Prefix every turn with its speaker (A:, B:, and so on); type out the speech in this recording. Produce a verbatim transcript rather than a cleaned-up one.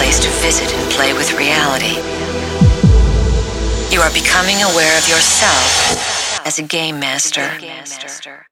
A: place to visit and play with reality. You are becoming aware of yourself as a game master.